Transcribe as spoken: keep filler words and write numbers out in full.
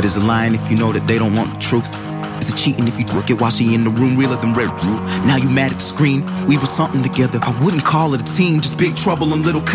But it's a lying if you know that they don't want the truth. It's a cheating if you work it while she in the room, realer than red root. Now you mad at the screen, we were something together. I wouldn't call it a team, just big trouble and little